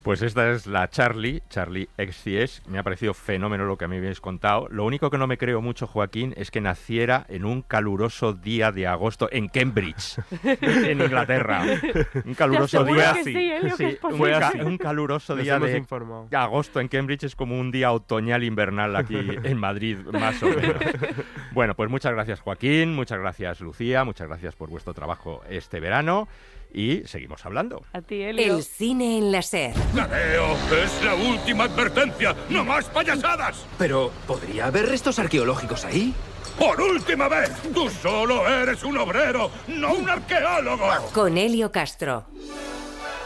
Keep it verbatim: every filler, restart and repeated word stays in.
Pues esta es la Charlie, Charlie X C S. Me ha parecido fenómeno lo que me habéis contado. Lo único que no me creo mucho, Joaquín, es que naciera en un caluroso día de agosto en Cambridge, en Inglaterra. Un caluroso día, que sí, sí, Elio, sí, que es un, posible. ca- un caluroso Nos día hemos de informado. de agosto en Cambridge es como un día otoñal invernal aquí en Madrid, más o menos. Bueno, pues muchas gracias, Joaquín, muchas gracias, Lucía, muchas gracias por vuestro trabajo este verano y seguimos hablando. A ti, Elio. El cine en la SER. ¡Gadeo! ¡Es la última advertencia! ¡No más payasadas! Pero, ¿podría haber restos arqueológicos ahí? ¡Por última vez! ¡Tú solo eres un obrero, no un arqueólogo! Con Elio Castro.